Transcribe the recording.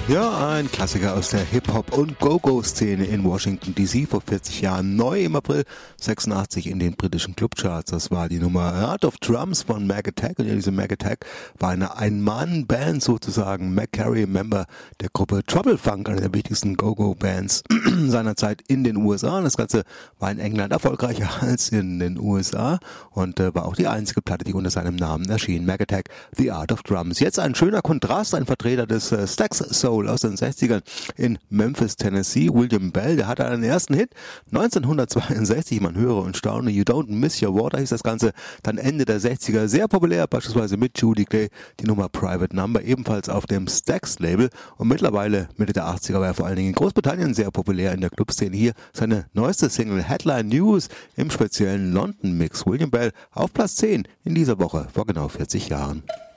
Ja, ein Klassiker aus der Hip-Hop- und Go-Go-Szene in Washington D.C. vor 40 Jahren. Neu im April 86 in den britischen Clubcharts. Das war die Nummer Art of Drums von Mac Attack. Und ja, diese Mac Attack war eine Ein-Mann-Band sozusagen. Mac Carey, Member der Gruppe Trouble Funk, eine der wichtigsten Go-Go-Bands seiner Zeit in den USA. Das Ganze war in England erfolgreicher als in den USA und war auch die einzige Platte, die unter seinem Namen erschien. Mac Attack, The Art of Drums. Jetzt ein schöner Kontrast, ein Vertreter des Stax Soul aus den 60ern in Memphis, Tennessee. William Bell, der hatte einen ersten Hit 1962, man höre und staune, You Don't Miss Your Water hieß das Ganze, dann Ende der 60er, sehr populär, beispielsweise mit Judy Clay, die Nummer Private Number, ebenfalls auf dem Stax-Label, und mittlerweile Mitte der 80er war er vor allen Dingen in Großbritannien sehr populär in der Clubszene. Hier seine neueste Single Headline News im speziellen London-Mix. William Bell auf Platz 10 in dieser Woche vor genau 40 Jahren.